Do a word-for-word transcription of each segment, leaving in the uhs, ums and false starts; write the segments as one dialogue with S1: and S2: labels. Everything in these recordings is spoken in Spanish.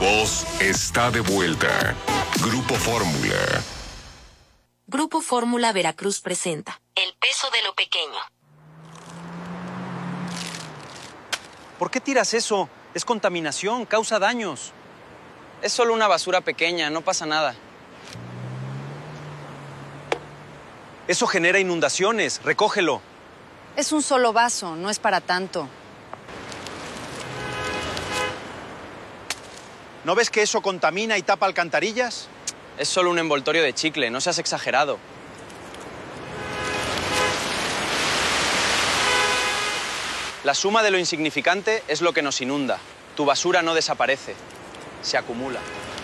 S1: voz está de vuelta. Grupo Fórmula.
S2: Grupo Fórmula Veracruz presenta El peso de lo pequeño.
S3: ¿Por qué tiras eso? Es contaminación, causa daños.
S4: Es solo una basura pequeña, no pasa nada.
S3: Eso genera inundaciones, recógelo.
S5: Es un solo vaso, no es para tanto.
S3: ¿No ves que eso contamina y tapa alcantarillas?
S4: Es solo un envoltorio de chicle, no seas exagerado. La suma de lo insignificante es lo que nos inunda. Tu basura no desaparece, se acumula.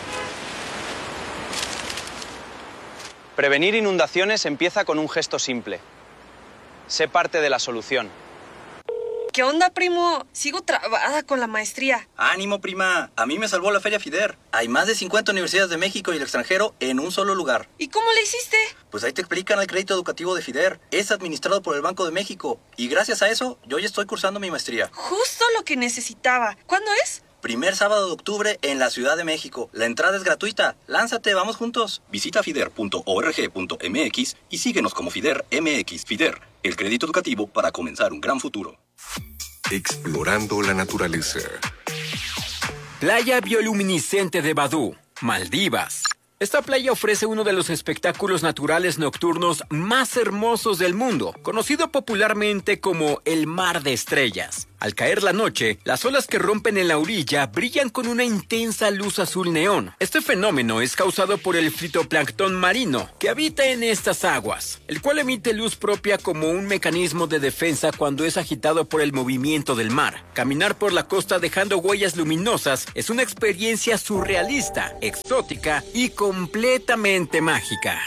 S4: Prevenir inundaciones empieza con un gesto simple. Sé parte de la solución.
S6: ¿Qué onda, primo? Sigo trabada con la maestría.
S7: ¡Ánimo, prima! A mí me salvó la Feria FIDER. Hay más de cincuenta universidades de México y el extranjero en un solo lugar.
S6: ¿Y cómo le hiciste?
S7: Pues ahí te explican el crédito educativo de FIDER. Es administrado por el Banco de México. Y gracias a eso, yo ya estoy cursando mi maestría.
S6: Justo lo que necesitaba. ¿Cuándo es?
S7: Primer sábado de octubre en la Ciudad de México. La entrada es gratuita. Lánzate, vamos juntos. Visita fider punto org punto m x y síguenos como FIDER M X. FIDER, el crédito educativo para comenzar un gran futuro.
S1: Explorando la naturaleza.
S8: Playa bioluminiscente de Badú, Maldivas. Esta playa ofrece uno de los espectáculos naturales nocturnos más hermosos del mundo, conocido popularmente como el Mar de Estrellas. Al caer la noche, las olas que rompen en la orilla brillan con una intensa luz azul neón. Este fenómeno es causado por el fitoplancton marino, que habita en estas aguas, el cual emite luz propia como un mecanismo de defensa cuando es agitado por el movimiento del mar. Caminar por la costa dejando huellas luminosas es una experiencia surrealista, exótica y completamente mágica.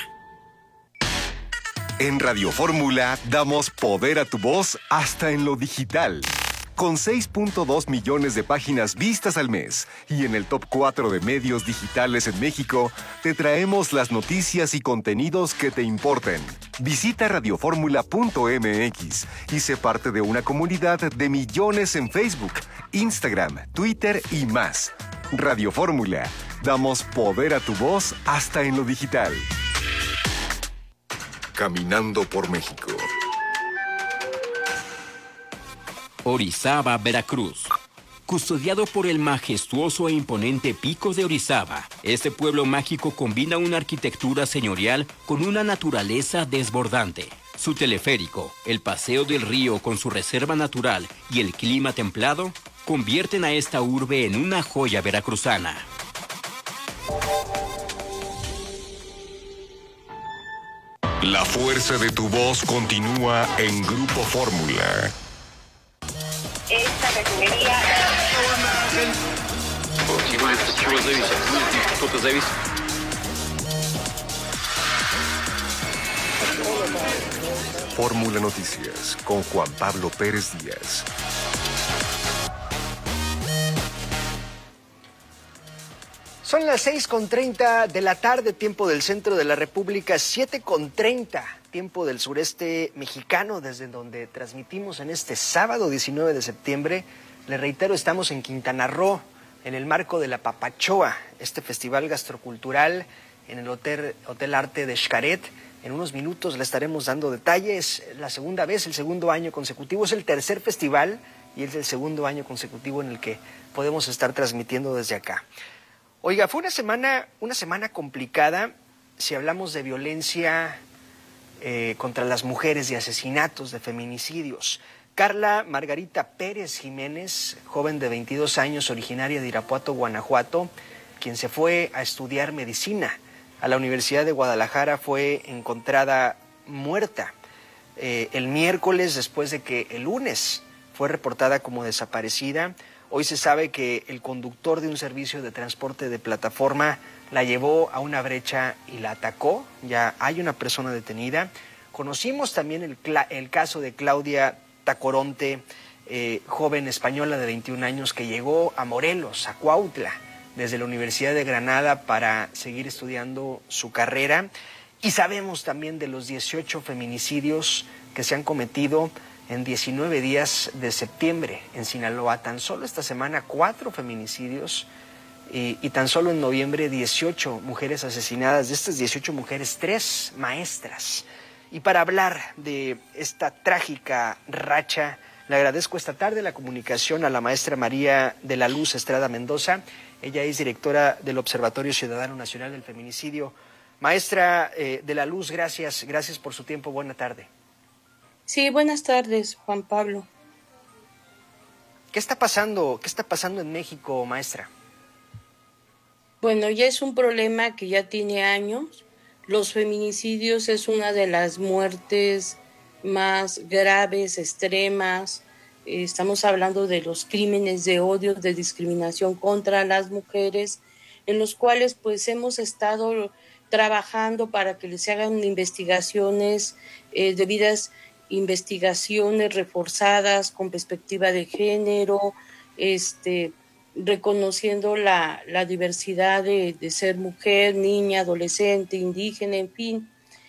S9: En Radio Fórmula damos poder a tu voz hasta en lo digital. Con seis punto dos millones de páginas vistas al mes y en el top cuatro de medios digitales en México, te traemos las noticias y contenidos que te importen. Visita radioformula punto m x y sé parte de una comunidad de millones en Facebook, Instagram, Twitter y más. Radio Fórmula, damos poder a tu voz hasta en lo digital.
S1: Caminando por México.
S8: Orizaba, Veracruz. Custodiado por el majestuoso e imponente Pico de Orizaba, este pueblo mágico combina una arquitectura señorial con una naturaleza desbordante. Su teleférico, el paseo del río con su reserva natural y el clima templado convierten a esta urbe en una joya veracruzana.
S1: La fuerza de tu voz continúa en Grupo Fórmula.
S10: Esta refinería...
S1: Fórmula Noticias con Juan Pablo Pérez Díaz.
S11: Son las seis con treinta de la tarde, tiempo del centro de la República, siete con treinta, tiempo del sureste mexicano, desde donde transmitimos en este sábado diecinueve de septiembre. Les reitero, estamos en Quintana Roo, en el marco de la Papachoa, este festival gastrocultural en el Hotel, Hotel Arte de Xcaret. En unos minutos le estaremos dando detalles. La segunda vez, el segundo año consecutivo, es el tercer festival y es el segundo año consecutivo en el que podemos estar transmitiendo desde acá. Oiga, fue una semana, una semana complicada si hablamos de violencia eh, contra las mujeres y asesinatos, de feminicidios. Carla Margarita Pérez Jiménez, joven de veintidós años, originaria de Irapuato, Guanajuato, quien se fue a estudiar medicina a la Universidad de Guadalajara, fue encontrada muerta eh, el miércoles, después de que el lunes fue reportada como desaparecida. Hoy se sabe que el conductor de un servicio de transporte de plataforma la llevó a una brecha y la atacó. Ya hay una persona detenida. Conocimos también el, el caso de Claudia Tacoronte, eh, joven española de veintiún años que llegó a Morelos, a Cuautla, desde la Universidad de Granada para seguir estudiando su carrera. Y sabemos también de los dieciocho feminicidios que se han cometido en diecinueve días de septiembre en Sinaloa. Tan solo esta semana, cuatro feminicidios y, y tan solo en noviembre dieciocho mujeres asesinadas. De estas dieciocho mujeres, tres maestras. Y para hablar de esta trágica racha, le agradezco esta tarde la comunicación a la maestra María de la Luz Estrada Mendoza. Ella es directora del Observatorio Ciudadano Nacional del Feminicidio. Maestra eh, de la Luz, gracias, gracias por su tiempo. Buena tarde.
S12: Sí, buenas tardes, Juan Pablo.
S11: ¿Qué está pasando? ¿Qué está pasando en México, maestra?
S12: Bueno, ya es un problema que ya tiene años. Los feminicidios es una de las muertes más graves, extremas. Estamos hablando de los crímenes de odio, de discriminación contra las mujeres, en los cuales pues hemos estado trabajando para que les hagan investigaciones, eh, debidas investigaciones reforzadas con perspectiva de género, este reconociendo la, la diversidad de, de ser mujer, niña, adolescente, indígena, en fin.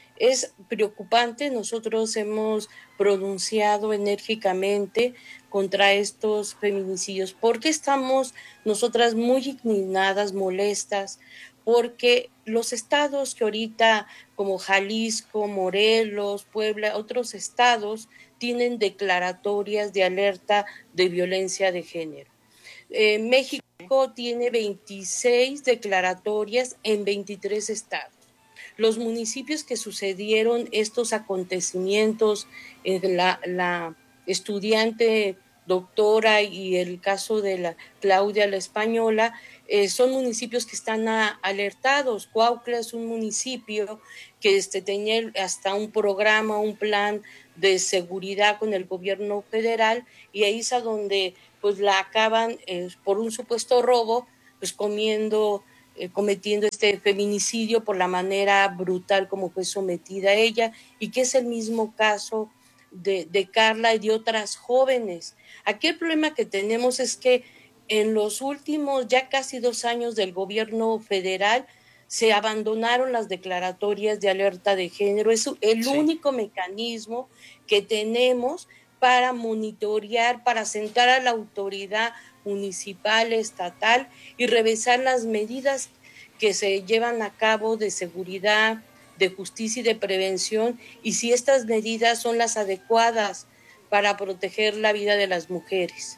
S12: Es preocupante, nosotros hemos pronunciado enérgicamente contra estos feminicidios porque estamos nosotras muy indignadas, molestas, porque los estados que ahorita, como Jalisco, Morelos, Puebla, otros estados, tienen declaratorias de alerta de violencia de género. Eh, México tiene veintiséis declaratorias en veintitrés estados. Los municipios que sucedieron estos acontecimientos, eh, la, la estudiante doctora y el caso de la Claudia la Española, eh, son municipios que están a, alertados. Cuautla es un municipio que este, tenía hasta un programa, un plan de seguridad con el gobierno federal, y ahí es a donde pues la acaban eh, por un supuesto robo, pues comiendo, eh, cometiendo este feminicidio por la manera brutal como fue sometida ella, y que es el mismo caso de, de Carla y de otras jóvenes. Aquí el problema que tenemos es que en los últimos ya casi dos años del gobierno federal se abandonaron las declaratorias de alerta de género. Es el sí. único mecanismo que tenemos para monitorear, para sentar a la autoridad municipal, estatal y revisar las medidas que se llevan a cabo de seguridad, de justicia y de prevención, y si estas medidas son las adecuadas para proteger la vida de las mujeres.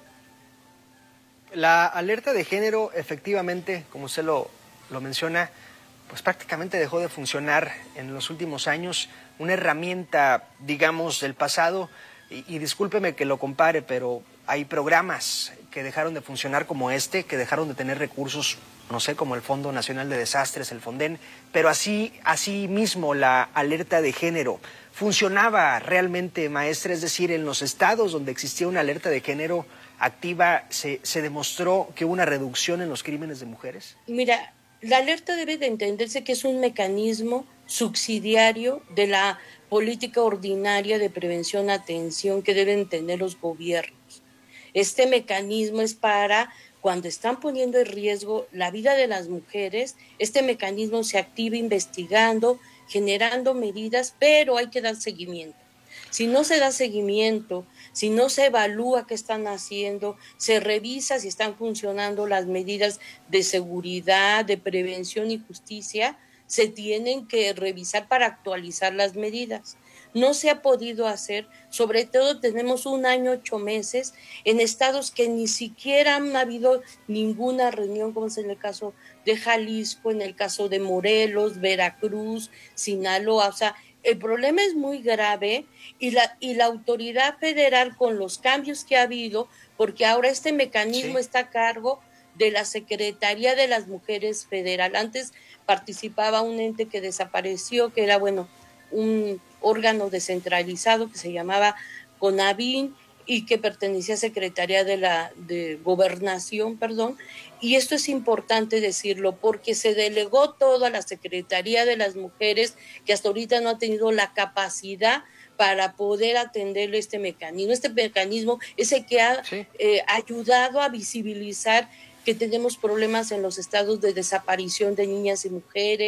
S11: La alerta de género, efectivamente, como usted lo, lo menciona, pues prácticamente dejó de funcionar en los últimos años, una herramienta, digamos, del pasado. Y, y discúlpeme que lo compare, pero hay programas que dejaron de funcionar como este, que dejaron de tener recursos, no sé, como el Fondo Nacional de Desastres, el Fonden, pero así, así mismo la alerta de género funcionaba realmente, maestra, es decir, en los estados donde existía una alerta de género activa, ¿se, se demostró que hubo una reducción en los crímenes de mujeres?
S12: Mira, la alerta debe de entenderse que es un mecanismo subsidiario de la política ordinaria de prevención, atención que deben tener los gobiernos. Este mecanismo es para cuando están poniendo en riesgo la vida de las mujeres, este mecanismo se activa investigando, generando medidas, pero hay que dar seguimiento. Si no se da seguimiento, si no se evalúa qué están haciendo, se revisa si están funcionando las medidas de seguridad, de prevención y justicia, se tienen que revisar para actualizar las medidas. No se ha podido hacer, sobre todo tenemos un año, ocho meses, en estados que ni siquiera han habido ninguna reunión, como es en el caso de Jalisco, en el caso de Morelos, Veracruz, Sinaloa. O sea, el problema es muy grave y la, y la autoridad federal, con los cambios que ha habido, porque ahora este mecanismo sí. está a cargo de la Secretaría de las Mujeres Federal. Antes participaba un ente que desapareció, que era, bueno, un órgano descentralizado que se llamaba CONAVIN y que pertenecía a Secretaría de la de Gobernación, perdón, y esto es importante decirlo porque se delegó todo a la Secretaría de las Mujeres, que hasta ahorita no ha tenido la capacidad para poder atender este mecanismo. Este mecanismo es el que ha sí. eh, ayudado a visibilizar que tenemos problemas en los estados de desaparición de niñas y mujeres,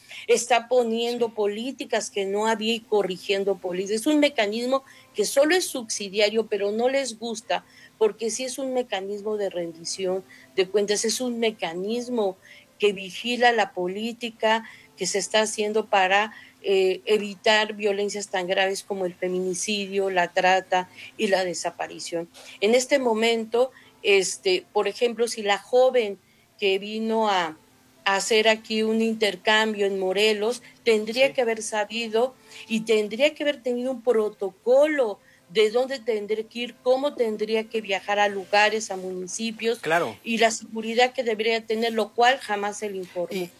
S12: está poniendo políticas que no había y corrigiendo políticas. Es un mecanismo que solo es subsidiario, pero no les gusta, porque sí es un mecanismo de rendición de cuentas, es un mecanismo que vigila la política que se está haciendo para eh, evitar violencias tan graves como el feminicidio, la trata y la desaparición. En este momento, este, por ejemplo, si la joven que vino a, a hacer aquí un intercambio en Morelos tendría sí. que haber sabido y tendría que haber tenido un protocolo de dónde tendría que ir, cómo tendría que viajar a lugares, a municipios,
S11: claro.
S12: y la seguridad que debería tener, lo cual jamás se le informó.
S11: Y,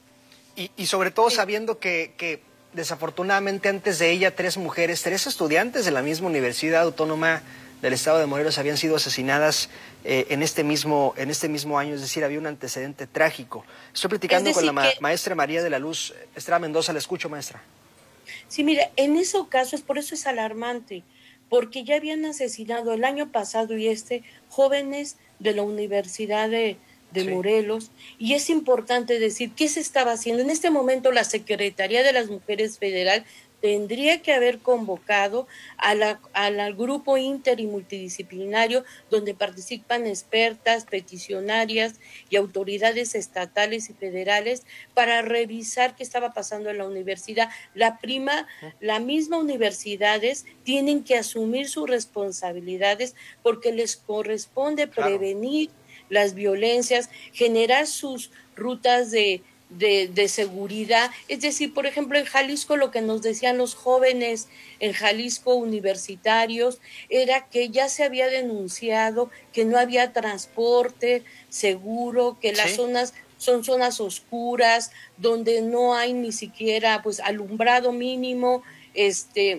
S11: y, y sobre todo sí. sabiendo que, que desafortunadamente antes de ella tres mujeres, tres estudiantes de la misma Universidad Autónoma del Estado de Morelos habían sido asesinadas eh, en este mismo en este mismo año, es decir, había un antecedente trágico. Estoy platicando es decir con la ma que... maestra María de la Luz Estrada Mendoza, la escucho, maestra.
S12: Sí, mira, en esos casos, por eso es alarmante, porque ya habían asesinado el año pasado y este jóvenes de la Universidad de, de sí. Morelos, y es importante decir qué se estaba haciendo. En este momento la Secretaría de las Mujeres Federal tendría que haber convocado a la, al grupo inter y multidisciplinario donde participan expertas, peticionarias y autoridades estatales y federales para revisar qué estaba pasando en la universidad. La prima, la misma universidades tienen que asumir sus responsabilidades porque les corresponde prevenir claro. las violencias, generar sus rutas de De, de seguridad, es decir, por ejemplo, en Jalisco lo que nos decían los jóvenes en Jalisco universitarios era que ya se había denunciado que no había transporte seguro, que las ¿Sí? zonas son zonas oscuras, donde no hay ni siquiera pues alumbrado mínimo, este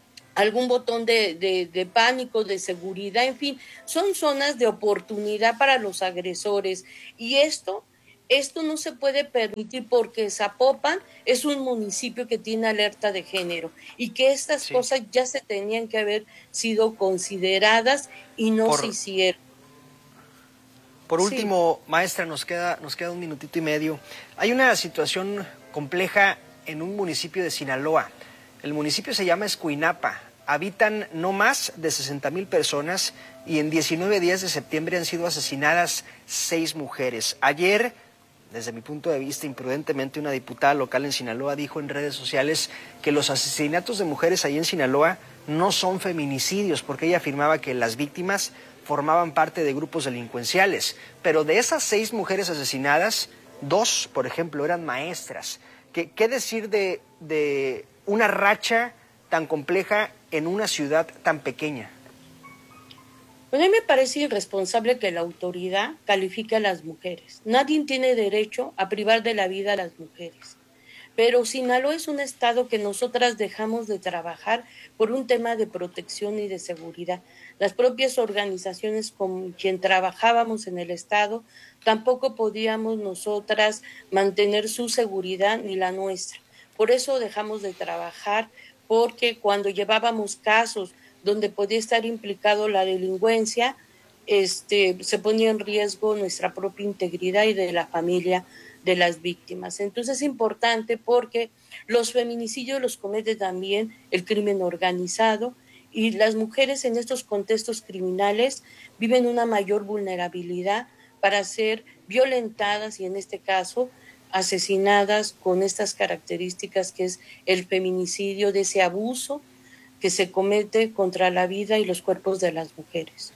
S12: algún botón de, de, de pánico, de seguridad, en fin, son zonas de oportunidad para los agresores, y esto Esto no se puede permitir porque Zapopan es un municipio que tiene alerta de género y que estas sí. cosas ya se tenían que haber sido consideradas y no por, se hicieron.
S11: Por último, sí. maestra, nos queda, nos queda un minutito y medio. Hay una situación compleja en un municipio de Sinaloa. El municipio se llama Escuinapa. Habitan no más de sesenta mil personas y en diecinueve días de septiembre han sido asesinadas seis mujeres. Ayer, desde mi punto de vista, imprudentemente, una diputada local en Sinaloa dijo en redes sociales que los asesinatos de mujeres ahí en Sinaloa no son feminicidios, porque ella afirmaba que las víctimas formaban parte de grupos delincuenciales. Pero de esas seis mujeres asesinadas, dos, por ejemplo, eran maestras. ¿Qué, qué decir de, de una racha tan compleja en una ciudad tan pequeña?
S12: Bueno, a mí me parece irresponsable que la autoridad califique a las mujeres. Nadie tiene derecho a privar de la vida a las mujeres. Pero Sinaloa es un estado que nosotras dejamos de trabajar por un tema de protección y de seguridad. Las propias organizaciones con quien trabajábamos en el estado tampoco podíamos nosotras mantener su seguridad ni la nuestra. Por eso dejamos de trabajar, porque cuando llevábamos casos donde podía estar implicado la delincuencia, este, se ponía en riesgo nuestra propia integridad y de la familia de las víctimas. Entonces es importante porque los feminicidios los comete también el crimen organizado, y las mujeres en estos contextos criminales viven una mayor vulnerabilidad para ser violentadas y en este caso asesinadas con estas características que es el feminicidio, de ese abuso que se comete contra la vida y los cuerpos de las mujeres.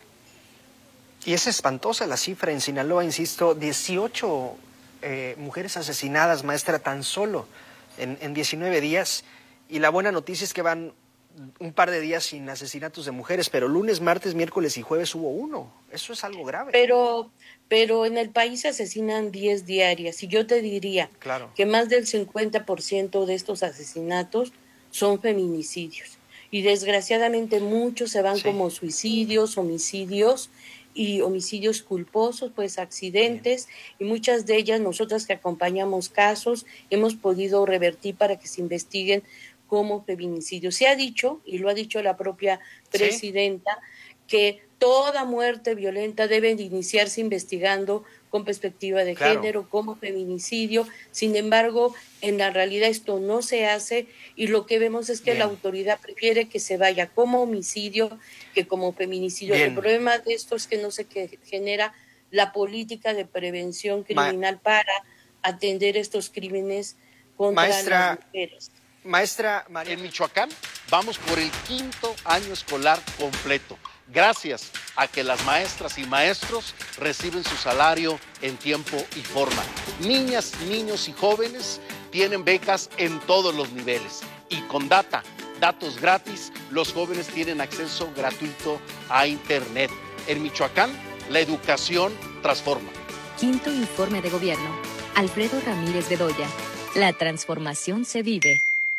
S11: Y es espantosa la cifra en Sinaloa, insisto, dieciocho eh, mujeres asesinadas, maestra, tan solo en, en diecinueve días. Y la buena noticia es que van un par de días sin asesinatos de mujeres, pero lunes, martes, miércoles y jueves hubo uno. Eso es algo grave.
S12: Pero, pero en el país se asesinan diez diarias, y yo te diría
S11: claro.
S12: que más del cincuenta por ciento de estos asesinatos son feminicidios. Y desgraciadamente muchos se van sí. como suicidios, homicidios y homicidios culposos, pues accidentes, Bien. y muchas de ellas nosotras que acompañamos casos hemos podido revertir para que se investiguen como feminicidios. Se ha dicho, y lo ha dicho la propia presidenta, ¿Sí? que toda muerte violenta debe de iniciarse investigando con perspectiva de
S11: Claro.
S12: género, como feminicidio. Sin embargo, en la realidad esto no se hace y lo que vemos es que
S11: Bien.
S12: la autoridad prefiere que se vaya como homicidio que como feminicidio.
S11: Bien.
S12: El problema de esto es que no se que genera la política de prevención criminal Ma- para atender estos crímenes contra
S11: Maestra,
S12: las mujeres.
S11: Maestra María.
S13: En Michoacán vamos por el quinto año escolar completo, gracias a que las maestras y maestros reciben su salario en tiempo y forma. Niñas, niños y jóvenes tienen becas en todos los niveles y con data, datos gratis, los jóvenes tienen acceso gratuito a Internet. En Michoacán, la educación transforma.
S14: Quinto informe de gobierno. Alfredo Ramírez Bedoya. La transformación se vive.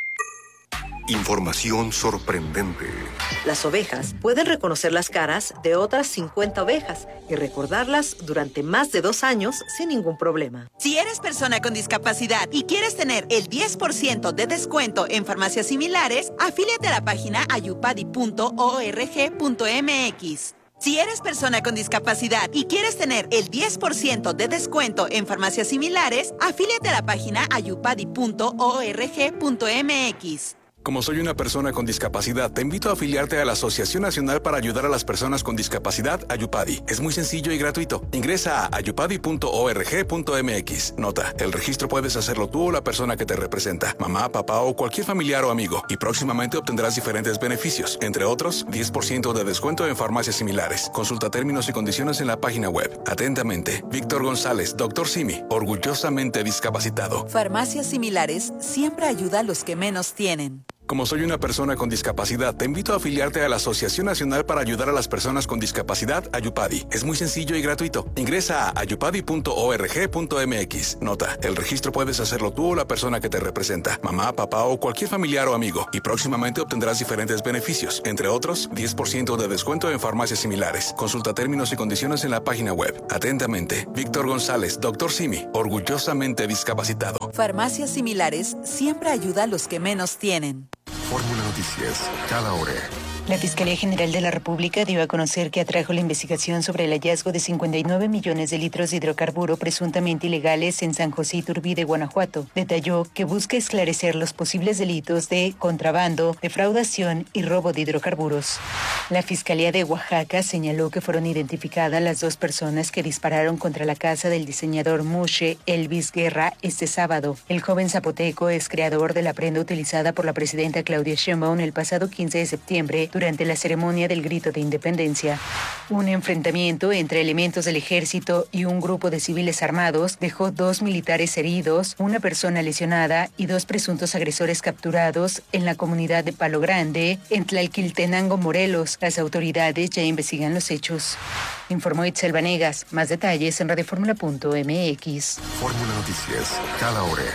S9: Información sorprendente.
S15: Las ovejas pueden reconocer las caras de otras cincuenta ovejas y recordarlas durante más de dos años sin ningún problema.
S16: Si eres persona con discapacidad y quieres tener el diez por ciento de descuento en farmacias similares, afíliate a la página ayupadi punto org punto mx. Si eres persona con discapacidad y quieres tener el diez por ciento de descuento en farmacias similares, afíliate a la página ayupadi punto org punto mx.
S17: Como soy una persona con discapacidad, te invito a afiliarte a la Asociación Nacional para Ayudar a las Personas con Discapacidad, Ayupadi. Es muy sencillo y gratuito. Ingresa a ayupadi punto org punto mx. Nota, el registro puedes hacerlo tú o la persona que te representa, mamá, papá o cualquier familiar o amigo, y próximamente obtendrás diferentes beneficios, entre otros, diez por ciento de descuento en farmacias similares. Consulta términos y condiciones en la página web. Atentamente, Víctor González, doctor Simi, orgullosamente discapacitado.
S16: Farmacias similares siempre ayuda a los que menos tienen.
S17: Como soy una persona con discapacidad, te invito a afiliarte a la Asociación Nacional para Ayudar a las Personas con Discapacidad, Ayupadi. Es muy sencillo y gratuito. Ingresa a ayupadi punto org punto mx. Nota, el registro puedes hacerlo tú o la persona que te representa, mamá, papá o cualquier familiar o amigo, y próximamente obtendrás diferentes beneficios, entre otros, diez por ciento de descuento en farmacias similares. Consulta términos y condiciones en la página web. Atentamente, Víctor González, doctor Simi, orgullosamente discapacitado.
S16: Farmacias similares siempre ayuda a los que menos tienen.
S9: Fórmula Noticias, cada hora.
S18: La Fiscalía General de la República dio a conocer que atrajo la investigación sobre el hallazgo de cincuenta y nueve millones de litros de hidrocarburo presuntamente ilegales en San José Iturbide, Guanajuato. Detalló que busca esclarecer los posibles delitos de contrabando, defraudación y robo de hidrocarburos. La Fiscalía de Oaxaca señaló que fueron identificadas las dos personas que dispararon contra la casa del diseñador Mushe Elvis Guerra este sábado. El joven zapoteco es creador de la prenda utilizada por la presidenta Claudia Sheinbaum el pasado quince de septiembre durante la ceremonia del Grito de Independencia. Un enfrentamiento entre elementos del ejército y un grupo de civiles armados dejó dos militares heridos, una persona lesionada y dos presuntos agresores capturados en la comunidad de Palo Grande, en Tlalquiltenango, Morelos. Las autoridades ya investigan los hechos. Informó Itzel Vanegas. Más detalles en radioformula punto mx.
S9: Fórmula Noticias, cada hora.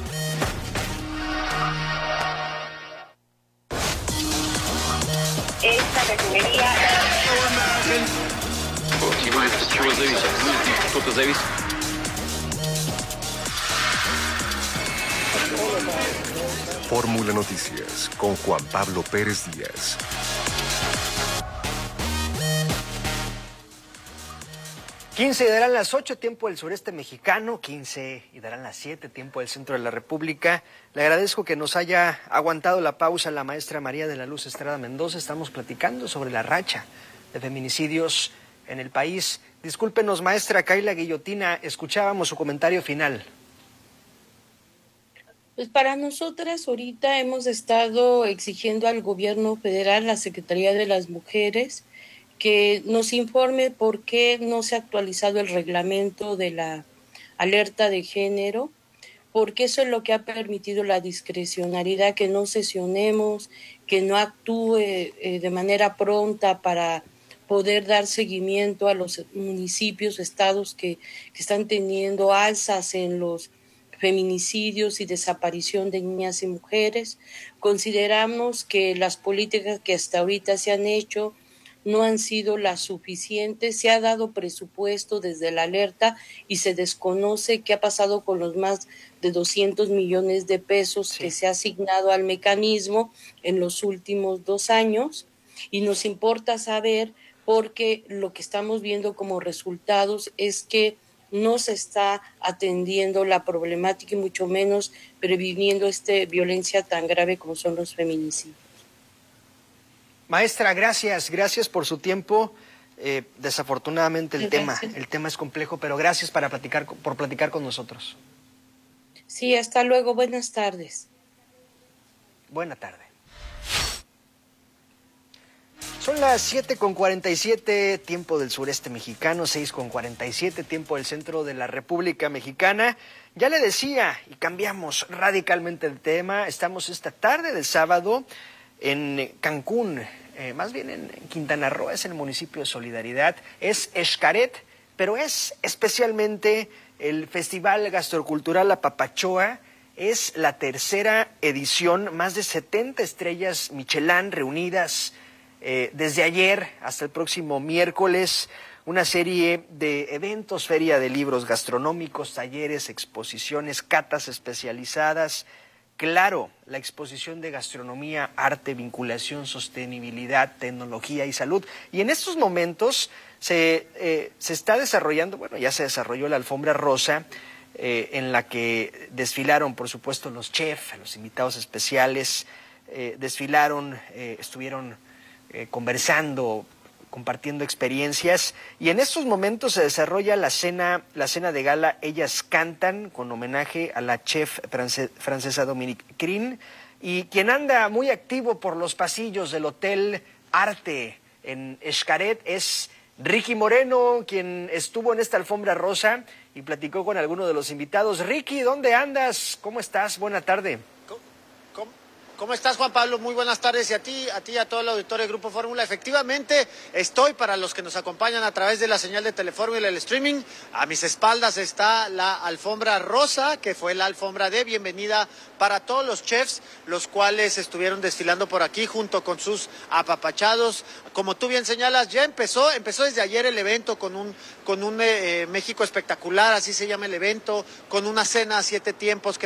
S10: Esta refinería...
S9: Fórmula Noticias con Juan Pablo Pérez Díaz.
S11: quince y darán las ocho, tiempo del sureste mexicano, quince y darán las siete, tiempo del centro de la República. Le agradezco que nos haya aguantado la pausa la maestra María de la Luz Estrada Mendoza. Estamos platicando sobre la racha de feminicidios en el país. Discúlpenos, maestra Kaila Guillotina, escuchábamos su comentario final.
S12: Pues para nosotras ahorita hemos estado exigiendo al gobierno federal, la Secretaría de las Mujeres, que nos informe por qué no se ha actualizado el reglamento de la alerta de género, porque eso es lo que ha permitido la discrecionalidad, que no sesionemos, que no actúe eh, de manera pronta para poder dar seguimiento a los municipios, estados que, que están teniendo alzas en los feminicidios y desaparición de niñas y mujeres. Consideramos que las políticas que hasta ahorita se han hecho no han sido las suficientes. Se ha dado presupuesto desde la alerta y se desconoce qué ha pasado con los más de doscientos millones de pesos sí. que se ha asignado al mecanismo en los últimos dos años. Y nos importa saber, porque lo que estamos viendo como resultados es que no se está atendiendo la problemática y mucho menos previniendo esta violencia tan grave como son los feminicidios.
S11: Maestra, gracias, gracias por su tiempo. Eh, desafortunadamente el
S12: Gracias.
S11: tema, el tema es complejo, pero gracias para platicar, por platicar con nosotros.
S12: Sí, hasta luego, buenas tardes.
S11: Buena tarde. Son las siete con cuarenta y siete, tiempo del sureste mexicano, seis con cuarenta y siete, tiempo del centro de la República Mexicana. Ya le decía, y cambiamos radicalmente el tema, estamos esta tarde del sábado en Cancún, eh, más bien en Quintana Roo, es el municipio de Solidaridad, es Xcaret, pero es especialmente el Festival Gastrocultural Apapachoa. Es la tercera edición, más de setenta estrellas Michelin reunidas eh, desde ayer hasta el próximo miércoles. Una serie de eventos, feria de libros gastronómicos, talleres, exposiciones, catas especializadas. Claro, la exposición de gastronomía, arte, vinculación, sostenibilidad, tecnología y salud. Y en estos momentos se, eh, se está desarrollando, bueno, ya se desarrolló la alfombra rosa, eh, en la que desfilaron, por supuesto, los chefs, los invitados especiales, eh, desfilaron, eh, estuvieron eh, conversando, compartiendo experiencias, y en estos momentos se desarrolla la cena, la cena de gala Ellas Cantan, con homenaje a la chef france, francesa Dominique Crin, y quien anda muy activo por los pasillos del Hotel Arte en Xcaret es Ricky Moreno, quien estuvo en esta alfombra rosa y platicó con algunos de los invitados. Ricky, ¿dónde andas? ¿Cómo estás? Buena tarde.
S19: ¿Cómo estás, Juan Pablo? Muy buenas tardes, y a ti, a ti y a todo el auditorio de Grupo Fórmula. Efectivamente, estoy, para los que nos acompañan a través de la señal de Telefórmula y el streaming, a mis espaldas está la alfombra rosa, que fue la alfombra de bienvenida para todos los chefs, los cuales estuvieron desfilando por aquí junto con sus apapachados. Como tú bien señalas, ya empezó, empezó desde ayer el evento con un, con un eh, México espectacular, así se llama el evento, con una cena a siete tiempos que